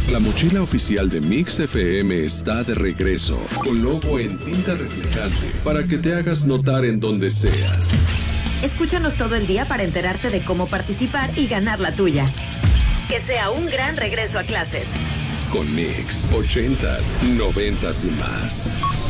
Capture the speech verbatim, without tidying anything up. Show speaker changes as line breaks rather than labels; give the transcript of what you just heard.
La mochila oficial de Mix F M está de regreso, con logo en tinta reflejante, para que te hagas notar en donde sea.
Escúchanos todo el día para enterarte de cómo participar y ganar la tuya. Que sea un gran regreso a clases.
Con Mix, ochentas, noventas y más.